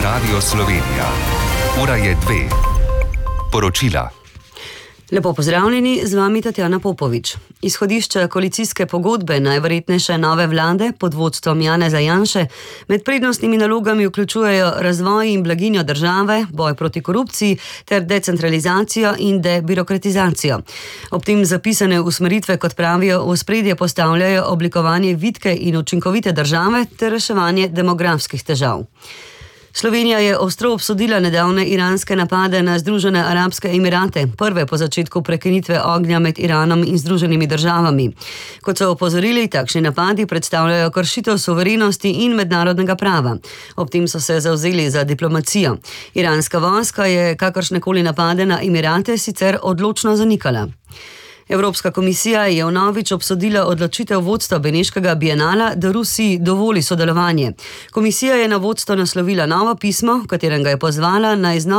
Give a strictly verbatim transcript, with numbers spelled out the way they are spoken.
Radio Slovenija. Ura je dve. Poročila. Lepo pozdravljeni, z vami Tatjana Popovič. Izhodišča koalicijske pogodbe najverjetnejše nove vlade pod vodstvom Janeza Janše med prednostnimi nalogami vključujejo razvoj in blaginjo države, boj proti korupciji ter decentralizacijo in debirokratizacijo. Ob tem zapisane usmeritve, kot pravijo, v ospredje postavljajo oblikovanje vitke in učinkovite države ter reševanje demografskih težav. Slovenija je ostro obsodila nedavne iranske napade na Združene arabske emirate, prve po začetku prekinitve ognja med Iranom in Združenimi državami. Kot so opozorili, takšni napadi predstavljajo kršitev suverenosti in mednarodnega prava. Ob tem so se zavzeli za diplomacijo. Iranska vojska je kakršnekoli napade na emirate sicer odločno zanikala. Evropska komisija je vnovič obsodila odločitev vodstva Beneškega bienala, da Rusiji dovoli sodelovanje. Komisija je na vodstvo naslovila novo pismo, v katerem ga je pozvala naj znova